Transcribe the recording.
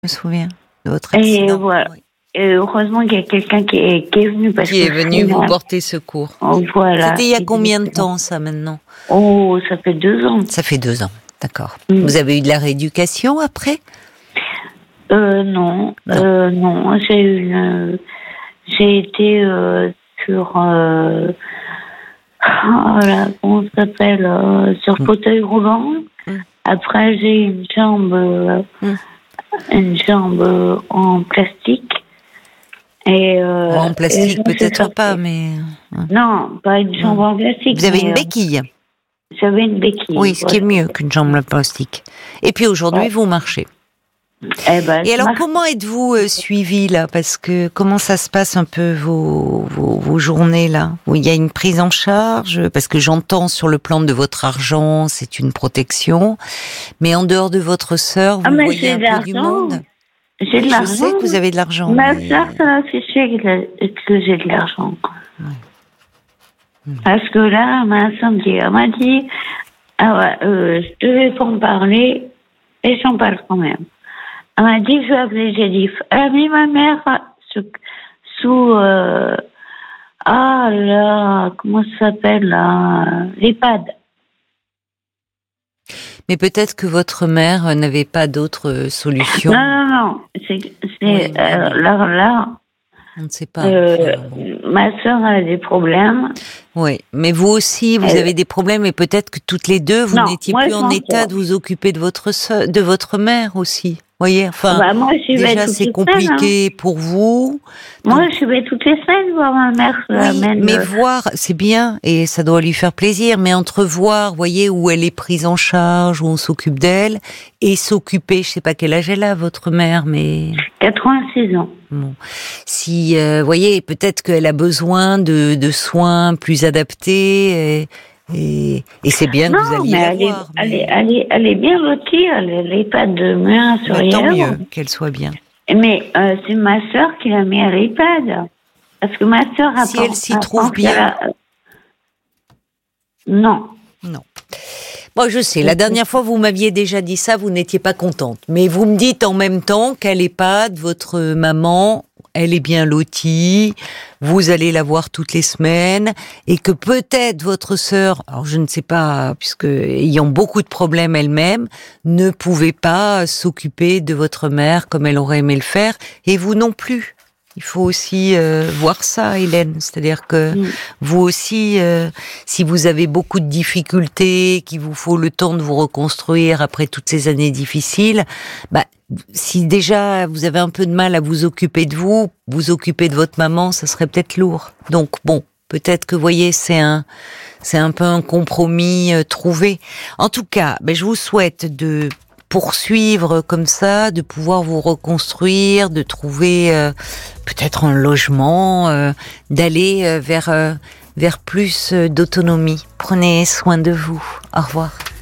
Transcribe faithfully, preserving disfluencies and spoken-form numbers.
me souviens de votre Et accident. voilà. Oui. Et heureusement qu'il y a quelqu'un qui est, qui est venu. Parce Qui est que venu vous sinon, porter secours. oh, voilà. C'était il y a combien de temps, ça, maintenant? Oh, ça fait deux ans. Ça fait deux ans, d'accord. Mm. Vous avez eu de la rééducation après? Euh, non, Non. Euh, non. J'ai eu une, j'ai été euh, sur, euh, oh là, comment ça s'appelle, euh, sur Mm. fauteuil roulant. Mm. Après, j'ai une jambe, euh, Mm. une jambe en plastique. Et, euh, En plastique, et peut-être pas, mais... Non, pas une jambe Non. en plastique. Vous avez mais, une euh, béquille? J'avais une béquille. Oui, ce qui est voilà. mieux qu'une jambe en plastique. Et puis aujourd'hui, Ouais. vous marchez. Eh ben, Et alors, marche. comment êtes-vous euh, suivi là? Parce que comment ça se passe un peu vos, vos, vos journées là? Où il y a une prise en charge? Parce que j'entends sur le plan de votre argent, c'est une protection. Mais en dehors de votre sœur, vous Ah, mais voyez j'ai un de peu du l'argent. monde? J'ai de Je l'argent. sais que vous avez de l'argent. Ma mais- soeur, ça m'a affiché que, que j'ai de l'argent. Ouais. Mmh. Parce que là, ma soeur me dit, elle m'a dit, ah ouais, euh, je devais pas en parler, et j'en parle quand même. Elle m'a dit, je vais appeler Jélif. Elle a mis ma mère sous, sous euh, ah là, comment ça s'appelle là, l'EHPAD. Mais peut-être que votre mère n'avait pas d'autre solution. Non, non, non, c'est, c'est Oui, euh, oui. là, là, On ne sait pas. euh, Enfin, bon. ma soeur a des problèmes. Oui, mais vous aussi, vous Elle- avez des problèmes et peut-être que toutes les deux, vous Non, n'étiez moi, plus je en m'en état sors. de vous occuper de votre soeur, de votre mère aussi. Voyez, enfin, Bah, moi, je vais déjà toutes c'est les compliqué pour vous. semaines, hein. Moi, Donc, je vais toutes les semaines voir ma mère. Je oui, l'amène, mais euh, voir, c'est bien et ça doit lui faire plaisir. Mais entre voir, voyez, où elle est prise en charge, où on s'occupe d'elle, et s'occuper, je sais pas quel âge elle a votre mère, mais quatre-vingt-six ans. bon, si, euh, voyez, peut-être qu'elle a besoin de, de soins plus adaptés. Et, Et, et c'est bien que Non, vous alliez mais la elle est, voir. elle, mais- est, elle, est, elle est bien lotie, elle n'est pas de main sur Bah, tant rien. mieux qu'elle soit bien. Mais euh, c'est ma soeur qui l'a mis à l'EHPAD. Parce que ma soeur a Si pas- elle s'y a trouve pensé bien. à la- Non. Non. Moi, je sais, la dernière fois, vous m'aviez déjà dit ça, vous n'étiez pas contente. Mais vous me dites en même temps qu'à l'EHPAD, votre maman, elle est bien lotie, vous allez la voir toutes les semaines, et que peut-être votre sœur, alors je ne sais pas, puisque ayant beaucoup de problèmes elle-même, ne pouvait pas s'occuper de votre mère comme elle aurait aimé le faire, et vous non plus. Il faut aussi euh, voir ça, Hélène. C'est-à-dire que Mm. vous aussi, euh, si vous avez beaucoup de difficultés, qu'il vous faut le temps de vous reconstruire après toutes ces années difficiles, bah, si déjà vous avez un peu de mal à vous occuper de vous, vous occuper de votre maman, ça serait peut-être lourd. Donc bon, peut-être que vous voyez, c'est un, c'est un peu un compromis euh, trouvé. En tout cas, ben, je vous souhaite de poursuivre comme ça, de pouvoir vous reconstruire, de trouver euh, peut-être un logement, euh, d'aller euh, vers euh, vers plus euh, d'autonomie. Prenez soin de vous. Au revoir.